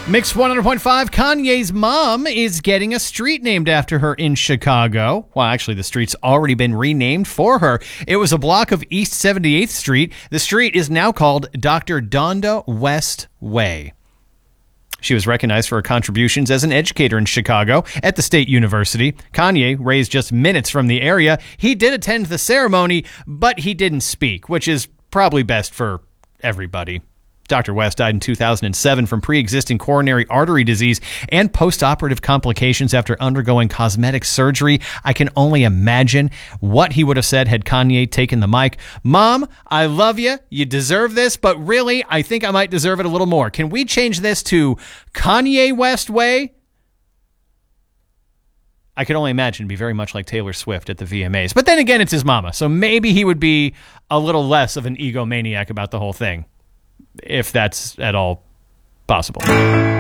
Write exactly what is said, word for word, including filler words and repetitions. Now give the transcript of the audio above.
Mix one hundred point five, Kanye's mom is getting a street named after her in Chicago. Well, actually, the street's already been renamed for her. It was a block of East seventy-eighth Street. The street is now called Doctor Donda West Way. She was recognized for her contributions as an educator in Chicago at the State University. Kanye, raised just minutes from the area, he did attend the ceremony, but he didn't speak, which is probably best for everybody. Doctor West died in two thousand seven from pre-existing coronary artery disease and post-operative complications after undergoing cosmetic surgery. I can only imagine what he would have said had Kanye taken the mic. Mom, I love you. You deserve this, but really, I think I might deserve it a little more. Can we change this to Kanye West Way? I could only imagine it'd be very much like Taylor Swift at the V M As. But then again, it's his mama, so maybe he would be a little less of an egomaniac about the whole thing, if that's at all possible.